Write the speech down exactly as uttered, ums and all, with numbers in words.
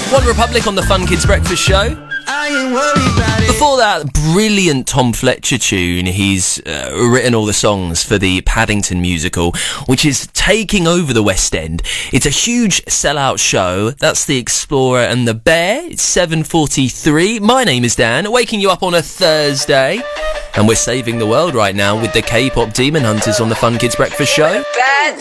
One Republic on the Fun Kids Breakfast Show. I ain't worried about it. Before that, brilliant Tom Fletcher tune. He's uh, written all the songs for the Paddington musical, which is taking over the West End. It's a huge sellout show. That's The Explorer and the Bear. It's seven forty-three. My name is Dan, waking you up on a Thursday. And we're saving the world right now with the K-pop Demon Hunters on the Fun Kids Breakfast Show.